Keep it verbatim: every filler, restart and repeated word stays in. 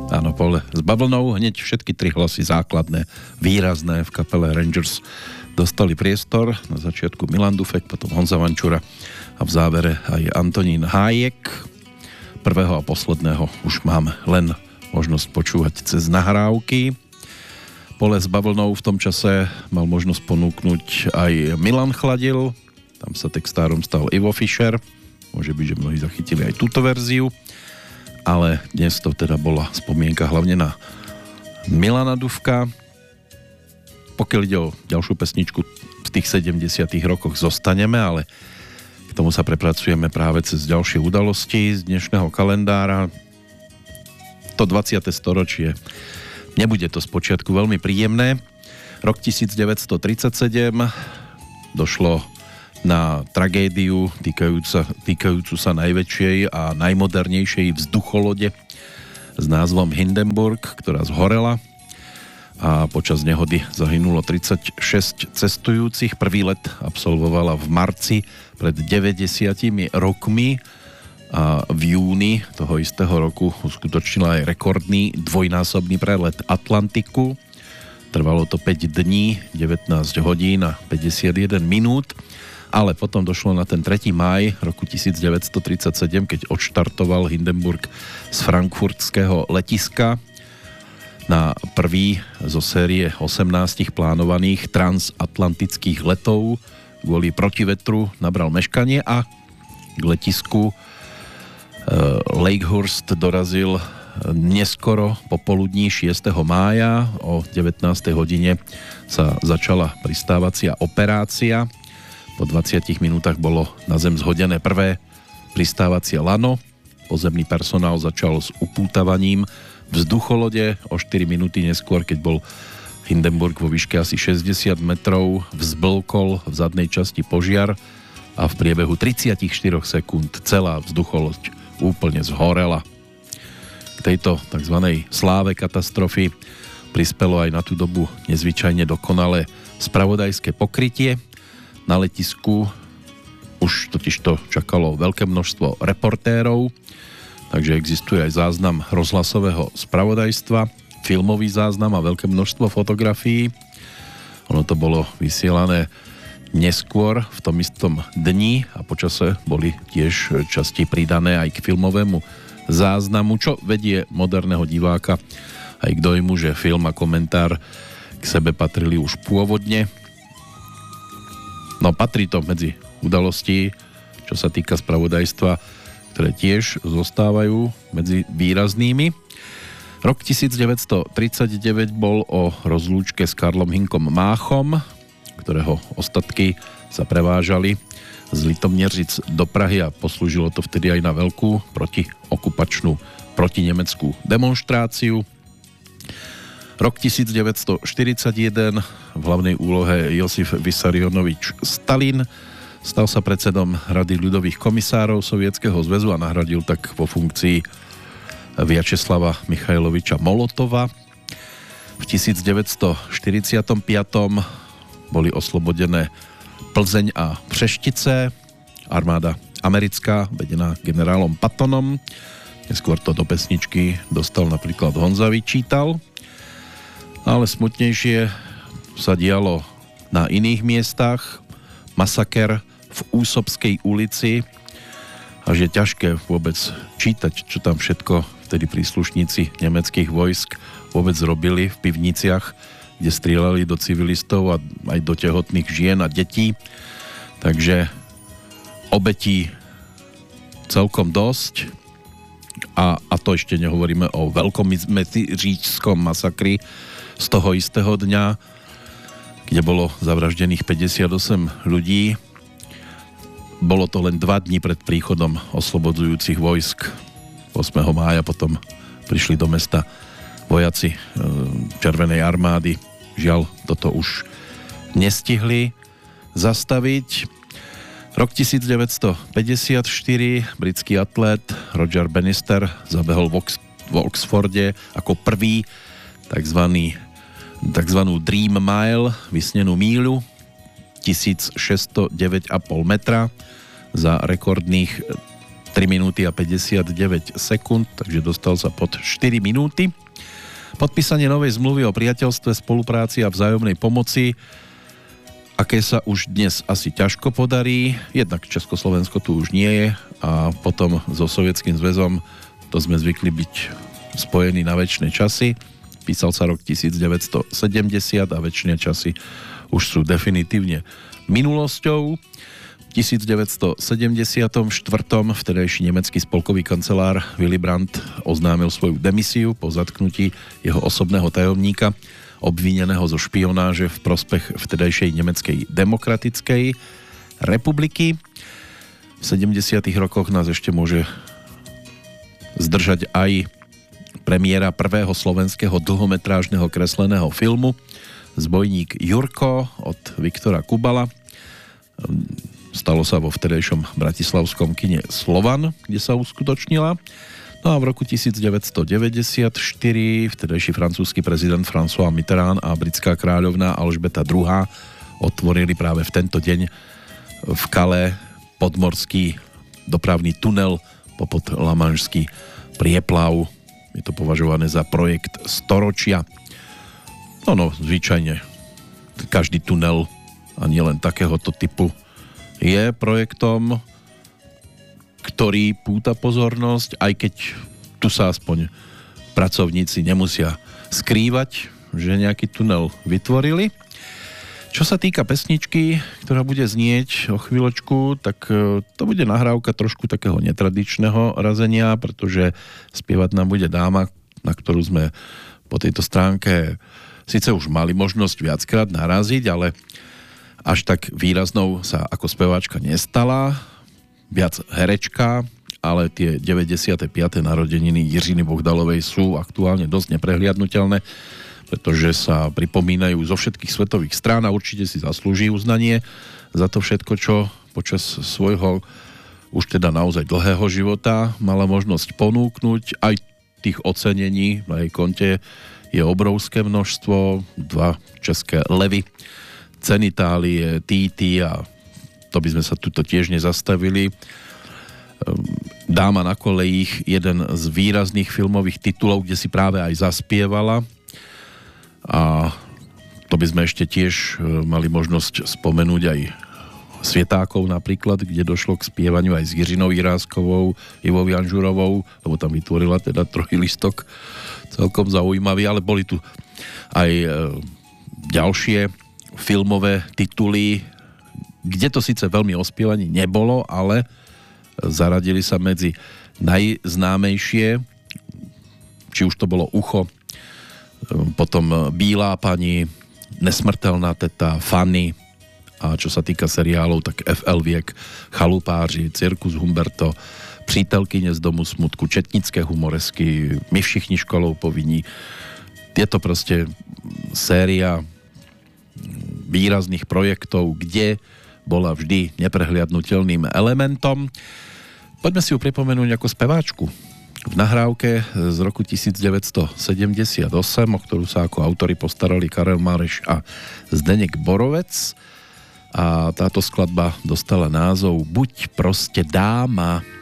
Áno, Pole s bavlnou, hneď všetky tri hlasy základné, výrazné v kapele Rangers dostali priestor. Na začiatku Milan Dufek, potom Honza Vančura a v závere aj Antonín Hájek. Prvého a posledného už mám len možnosť počúvať cez nahrávky. Pole s bavlnou v tom čase mal možnosť ponúknuť aj Milan Chladil, tam sa textárom stal Ivo Fischer, môže byť, že mnohí zachytili aj túto verziu. Ale dnes to teda bola spomienka hlavne na Milana Dufka. Pokiaľ ide o ďalšiu pesničku, v tých sedemdesiatych rokoch zostaneme, ale k tomu sa prepracujeme práve cez ďalšie udalosti z dnešného kalendára. To dvadsiate storočie nebude to spočiatku veľmi príjemné. Rok devätnásť tridsaťsedem došlo na tragédiu týkajúca, týkajúcu sa najväčšej a najmodernejšej vzducholode s názvom Hindenburg, ktorá zhorela a počas nehody zahynulo tridsaťšesť cestujúcich. Prvý let absolvovala v marci pred deväťdesiatimi rokmi a v júni toho istého roku uskutočnila aj rekordný dvojnásobný prelet Atlantiku. Trvalo to päť dní, devätnásť hodín a päťdesiatjeden minút. Ale potom došlo na ten tretí máj roku devätnásť tridsaťsedem, keď odštartoval Hindenburg z frankfurtského letiska na prvý zo série osemnástich plánovaných transatlantických letov. Kvôli protivetru nabral meškanie a k letisku Lakehurst dorazil neskoro popoludní šiesteho mája. O devätnástej hodine sa začala pristávacia operácia. Po dvadsiatich minútach bolo na zem zhodené prvé pristávacie lano. Pozemný personál začal s upútavaním vzducholode. O štyri minúty neskôr, keď bol Hindenburg vo výške asi šesťdesiat metrov, vzblkol v zadnej časti požiar a v priebehu tridsaťštyri sekúnd celá vzducholoď úplne zhorela. K tejto tzv. Sláve katastrofy prispelo aj na tú dobu nezvyčajne dokonalé spravodajské pokrytie. Na letisku už totižto čakalo veľké množstvo reportérov, takže existuje aj záznam rozhlasového spravodajstva, filmový záznam a veľké množstvo fotografií. Ono to bolo vysielané neskôr v tom istom dni a počase boli tiež časti pridané aj k filmovému záznamu, čo vedie moderného diváka aj k dojmu, že film a komentár k sebe patrili už pôvodne. No patrí to medzi udalosti, čo sa týka spravodajstva, ktoré tiež zostávajú medzi výraznými. Rok devätnásť tridsaťdeväť bol o rozlúčke s Karlom Hinkom Máchom, ktorého ostatky sa prevážali z Litomnieric do Prahy a poslúžilo to vtedy aj na veľkú protiokupačnú protinemeckú demonštráciu. Rok devätnásť štyridsaťjeden, v hlavnej úlohe Josif Vysarionovič Stalin, stal sa predsedom Rady ľudových komisárov Sovietskeho zväzu a nahradil tak vo funkcii Vyacheslava Michailoviča Molotova. V devätnásť štyridsiatom piatom boli oslobodené Plzeň a Přeštice. Armáda americká, vedená generálom Pattonom. Neskôr to do pesničky dostal napríklad Honza Vyčítal. Ale smutnejšie sa dialo na iných miestach. Masaker v Úsobskej ulici. Až je ťažké vôbec čítať, čo tam všetko vtedy príslušníci nemeckých vojsk vôbec robili v pivniciach, kde strieľali do civilistov a aj do tehotných žien a detí. Takže obetí celkom dosť. A, a to ešte nehovoríme o veľkomeziříčskom masakri z toho istého dňa, kde bolo zavraždených päťdesiatosem ľudí. Bolo to len dva dni pred príchodom oslobodzujúcich vojsk. ôsmeho mája potom prišli do mesta vojaci Červenej armády. Žiaľ, toto už nestihli zastaviť. Rok devätnásť päťdesiatštyri, britský atlét Roger Bannister zabehol v, Ox- v Oxforde ako prvý takzvaný, takzvanú Dream Mile, vysnenú míľu, tisícšesťstodeväť celá päť metra za rekordných tri minúty a päťdesiatdeväť sekúnd, takže dostal sa pod štyri minúty. Podpísanie novej zmluvy o priateľstve, spolupráci a vzájomnej pomoci, aké sa už dnes asi ťažko podarí. Jednak Československo tu už nie je a potom so Sovietským zväzom to sme zvykli byť spojení na večné časy. Písal sa rok devätnásťsedemdesiat a večné časy už sú definitívne minulosťou. V devätnásťsedemdesiatštyri vtedajší nemecký spolkový kancelár Willy Brandt oznámil svoju demisiu po zatknutí jeho osobného tajomníka, obvineného zo špionáže v prospech vtedajšej Nemeckej demokratickej republiky. V sedemdesiatych rokoch nás ešte môže zdržať aj premiéra prvého slovenského dlhometrážneho kresleného filmu Zbojník Jurko od Viktora Kubala. Stalo sa vo vtedajšom bratislavskom kine Slovan, kde sa uskutočnila. No a v roku devätnásťdeväťdesiatštyri vtedajší francúzsky prezident François Mitterrand a britská kráľovná Alžbeta druhá. otvorili práve v tento deň v Calais podmorský dopravný tunel popod Lamanšský prieplav. Je to považované za projekt storočia. No, no, zvyčajne každý tunel a nielen takéhoto typu je projektom, ktorý púta pozornosť, aj keď tu sa aspoň pracovníci nemusia skrývať, že nejaký tunel vytvorili. Čo sa týka pesničky, ktorá bude znieť o chvíľočku, tak to bude nahrávka trošku takého netradičného razenia, pretože spievať nám bude dáma, na ktorú sme po tejto stránke síce už mali možnosť viackrát naraziť, ale až tak výraznou sa ako speváčka nestala, viac herečka, ale tie deväťdesiate piate narodeniny Jiřiny Bohdalovej sú aktuálne dosť neprehliadnutelné, pretože sa pripomínajú zo všetkých svetových strán a určite si zaslúži uznanie za to všetko, čo počas svojho už teda naozaj dlhého života mala možnosť ponúknuť. Aj tých ocenení na jej konte je obrovské množstvo, dva české levy, Cenitálie, Týty, a to by sme sa tuto tiež nezastavili. Dáma na kolejích, jeden z výrazných filmových titulov, kde si práve aj zaspievala. A to by sme ešte tiež mali možnosť spomenúť aj Svietákov napríklad, kde došlo k spievaniu aj s Jiřinou Jiráskovou, Ivou Janžurovou, lebo tam vytvorila teda trojlistok celkom zaujímavý, ale boli tu aj ďalšie filmové tituly, kde to síce veľmi o spievaní nebolo, ale zaradili sa medzi najznámejšie, či už to bolo Ucho, potom Bílá pani, Nesmrtelná teta, Fanny, a čo sa týka seriálov, tak ef el Viek, Chalupáři, Cirkus Humberto, Přítelkyně z domu smutku, Četnické humoresky, My všichni školou povinní. Je to proste séria výrazných projektov, kde bola vždy neprehliadnutelným elementom. Poďme si ju pripomenúť ako speváčku. V nahrávke z roku devätnásťsedemdesiatosem, o ktorú sa ako autori postarali Karel Mareš a Zdeněk Borovec. A táto skladba dostala názov Buď proste dáma.